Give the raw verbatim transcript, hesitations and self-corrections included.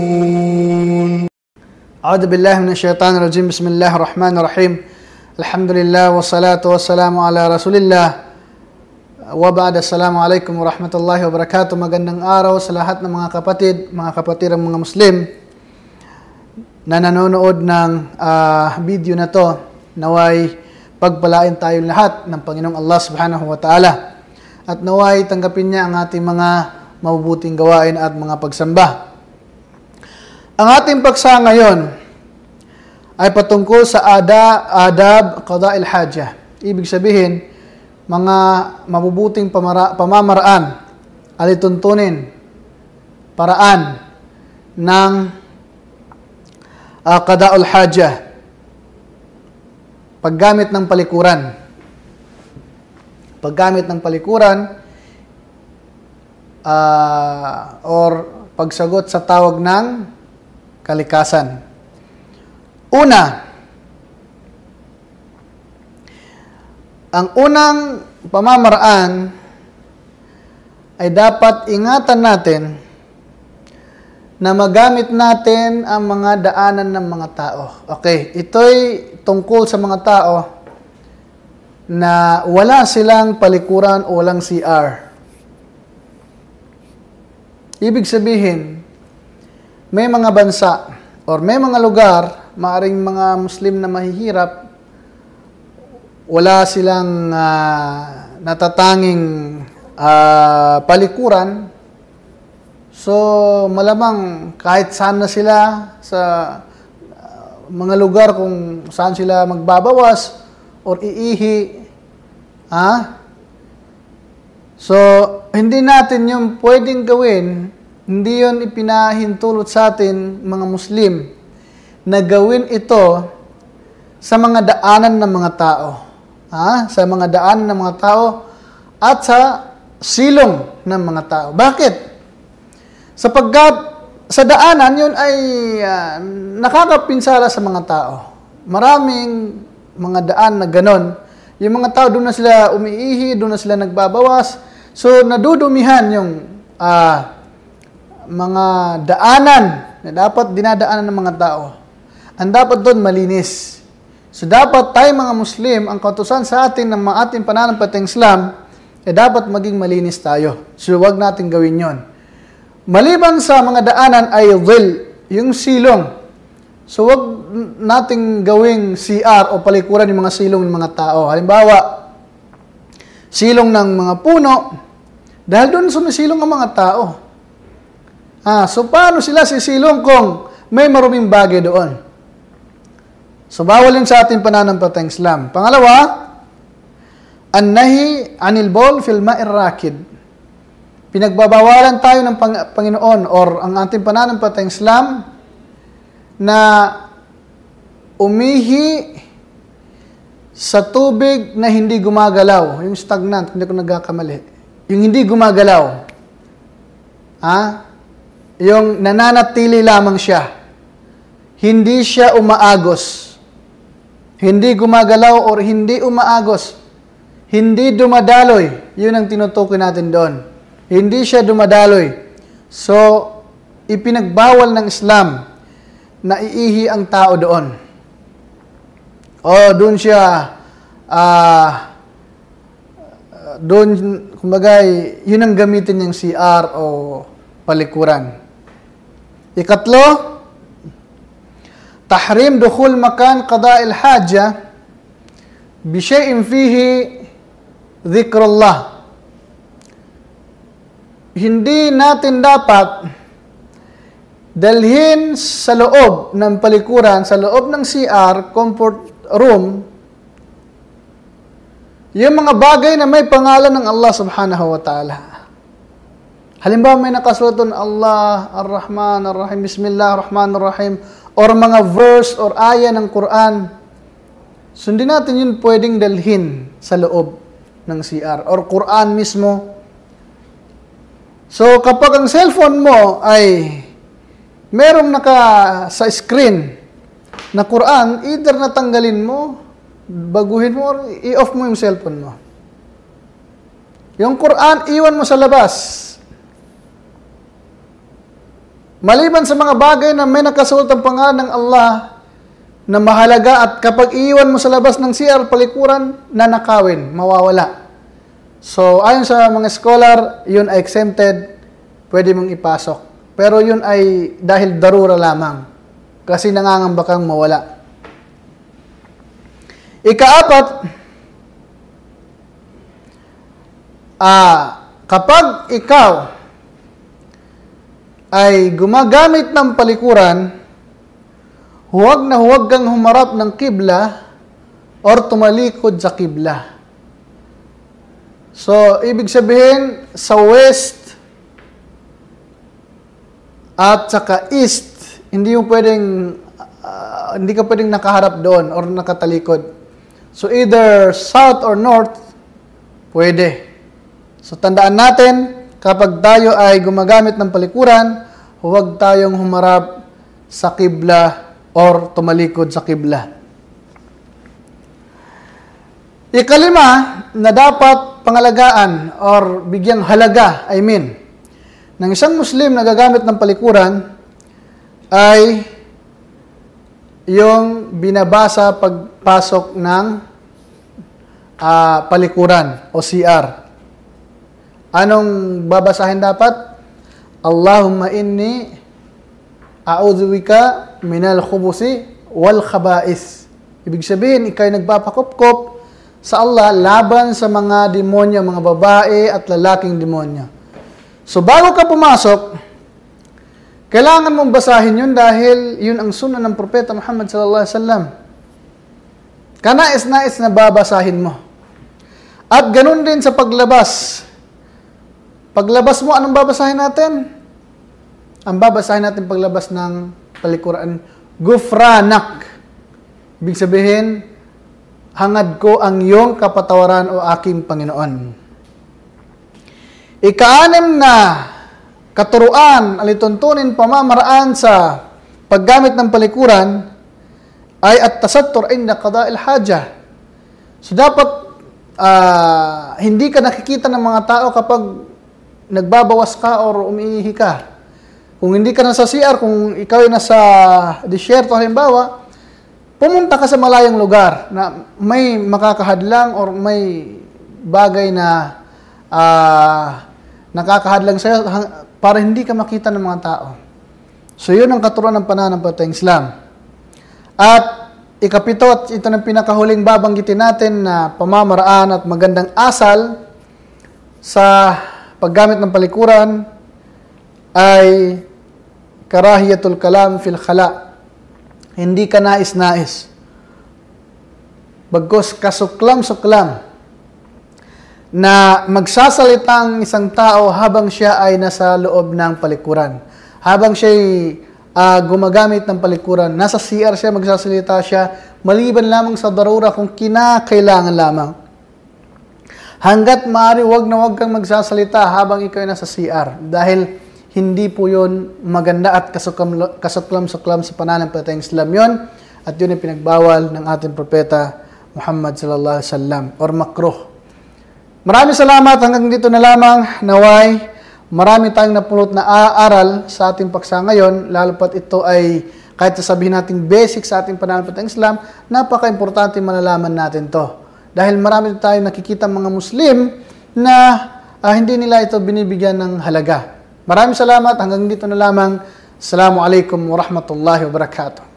أعوذ بالله من الشيطان الرجيم. بسم الله الرحمن الرحيم. الحمد لله والصلاة والسلام على رسول الله. Waba'd, assalamu alaikum warahmatullahi wabarakatuh. Magandang araw sa lahat ng mga kapatid, mga kapatirang mga Muslim na nanonood ng uh, video na to. Naway pagpalain tayo lahat ng Panginoong Allah subhanahu wa ta'ala. At naway tanggapin niya ang ating mga mabubuting gawain at mga pagsamba. Ang ating paksa ngayon ay patungkol sa ada, adab qada'il hajah. Ibig sabihin, mga mabubuting pamara, pamamaraan, alituntunin, paraan ng uh, qada'ul hajah, paggamit ng palikuran. Paggamit ng palikuran uh, or pagsagot sa tawag ng kalikasan. Una, ang unang pamamaraan ay dapat ingatan natin na magamit natin ang mga daanan ng mga tao. Okay, ito'y tungkol sa mga tao na wala silang palikuran o walang C R. Ibig sabihin, may mga bansa or may mga lugar, maaring mga Muslim na mahihirap, wala silang uh, natatanging uh, palikuran. So, malamang kahit saan na sila sa uh, mga lugar kung saan sila magbabawas or iihi. Ha? So, hindi natin yung pwedeng gawin, hindi yun ipinahintulot sa atin, mga Muslim, na gawin ito sa mga daanan ng mga tao. Ha? Sa mga daan ng mga tao at sa silong ng mga tao. Bakit? Sapagkat sa daanan, yun ay uh, nakakapinsala sa mga tao. Maraming mga daan na ganon. Yung mga tao, doon na sila umiihi, doon na sila nagbabawas. So, nadudumihan yung uh, mga daanan na dapat dinadaanan ng mga tao. Ang dapat doon malinis. So, dapat tayo mga Muslim, ang kautusan sa atin ng mga ating pananampalatayang Islam, eh dapat maging malinis tayo. So, huwag natin gawin yon. Maliban sa mga daanan ay dhil, yung silong. So, huwag nating gawing C R o palikuran yung mga silong ng mga tao. Halimbawa, silong ng mga puno, dahil doon sumisilong ang mga tao. Ah, so, paano sila sisilong kung may maruming bagay doon? So, bawal yun sa ating pananampalatayang Islam. Pangalawa, an-nahi anil bawl fil ma'ir rakid. Pinagbabawalan tayo ng Pang- Panginoon or ang ating pananampalatayang Islam na umihi sa tubig na hindi gumagalaw. Yung stagnant, hindi ko nagkakamali. Yung hindi gumagalaw. Ha? Yung nananatili lamang siya. Hindi siya umaagos. Hindi gumagalaw or hindi umaagos. Hindi dumadaloy. Yun ang tinutukoy natin doon. Hindi siya dumadaloy. So, ipinagbawal ng Islam na iihi ang tao doon. O, doon siya, uh, doon, kumbaga, yun ang gamitin niyang C R o palikuran. Ikatlo, tahrim dukhul makan qada'il hajah bishay'in fihi dhikrullah. Hindi natin dapat dalhin sa loob ng palikuran, sa loob ng C R, comfort room, yung mga bagay na may pangalan ng Allah subhanahu wa ta'ala. Halimbawa, may nakasulat doon, Allah, Ar-Rahman, Ar-Rahim, Bismillah, Ar-Rahman, Ar-Rahim, or mga verse or aya ng Quran. So, hindi natin yun pwedeng dalhin sa loob ng C R or Quran mismo. So, kapag ang cellphone mo ay merong naka sa screen na Quran, either natanggalin mo, baguhin mo, or i-off mo yung cellphone mo. Yung Quran, iwan mo sa labas. Maliban sa mga bagay na may nakasulat ang pangalan ng Allah na mahalaga at kapag iiwan mo sa labas ng C R, palikuran, nanakawin, mawawala. So, ayon sa mga scholar, yun ay exempted, pwede mong ipasok. Pero yun ay dahil darura lamang, kasi nangangamba kang mawala. Ikaapat, ah, kapag ikaw ay gumagamit ng palikuran, huwag na huwag kang humarap ng kibla or tumalikod sa kibla. So, ibig sabihin, sa west at saka east, hindi mo pwedeng, uh, hindi ka pwedeng nakaharap doon or nakatalikod. So, either south or north, pwede. So, tandaan natin, kapag tayo ay gumagamit ng palikuran, huwag tayong humarap sa kibla or tumalikod sa kibla. Ikalima na dapat pangalagaan or bigyang halaga, I mean, ng isang Muslim na gagamit ng palikuran ay yung binabasa pagpasok ng uh, palikuran o C R. Anong babasahin dapat? Allahumma inni a'udzubika minal khubusi wal khaba'is. Ibig sabihin, ikay nagpapakopkop sa Allah laban sa mga demonyo, mga babae at lalaking demonyo. So, bago ka pumasok, kailangan mong basahin yun dahil yun ang sunnah ng Propeta Muhammad sallallahu alaihi wasallam. Kanais-nais na babasahin mo. At ganun din sa paglabas. Paglabas mo, anong babasahin natin? Ang babasahin natin paglabas ng palikuran, Gufranak. Ibig sabihin, hangad ko ang iyong kapatawaran o aking Panginoon. Ikaanim na katuruan, alituntunin, pamamaraan sa paggamit ng palikuran ay at tasattur inda qada'il haja. So dapat uh, hindi ka nakikita ng mga tao kapag nagbabawas ka or umiihi ka. Kung hindi ka nasa C R, kung ikaw ay nasa disyerto halimbawa, pumunta ka sa malayong lugar na may makakahadlang or may bagay na uh, nakakahadlang sa'yo para hindi ka makita ng mga tao. So yun ang katuruan ng pananampalatayang Islam. At ikapito, at ito ng pinakahuling babanggitin natin na pamamaraan at magandang asal sa paggamit ng palikuran ay karahiyatul kalam fil khala. Hindi ka nais-nais. Bagkus kasuklam-suklam na magsasalita ang isang tao habang siya ay nasa loob ng palikuran. Habang siya ay uh, gumagamit ng palikuran, nasa C R siya, magsasalita siya, maliban lamang sa darura kung kinakailangan lamang. Hanggat maaari, wag na wag kang magsasalita habang ikaw ay nasa C R. Dahil hindi po yun maganda at kasuklam-suklam sa pananampalatayang Islam yun. At yun ay pinagbawal ng ating propeta Muhammad sallallahu alaihi wasallam or makruh. Maraming salamat. Hanggang dito na lamang. Naway, marami tayong napulot na aaral sa ating paksa ngayon. Lalo pat ito ay kahit sabihin natin basic sa ating pananampalatayang Islam, napaka-importante malalaman natin to. Dahil marami tayong nakikita mga Muslim na uh, hindi nila ito binibigyan ng halaga. Maraming salamat. Hanggang dito na lamang. Assalamualaikum warahmatullahi wabarakatuh.